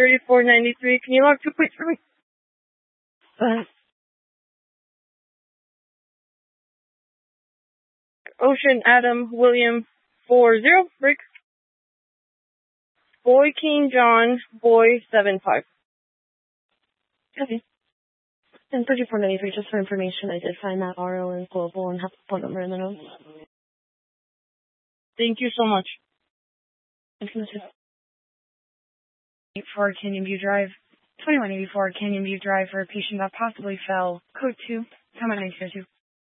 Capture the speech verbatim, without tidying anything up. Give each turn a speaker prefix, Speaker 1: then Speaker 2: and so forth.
Speaker 1: thirty-four ninety-three. Can you log two plates for me? Uh, Ocean Adam William four zero. Break. Boy King John Boy seven five.
Speaker 2: Okay. And thirty-four ninety-three, just for information, I did find that R O in Global and have the phone number in the notes.
Speaker 1: Thank you so much.
Speaker 2: Thank you, Mister For Canyon View Drive, twenty-one eighty-four Canyon View Drive for a patient that possibly fell. Code two, comment nine zero two.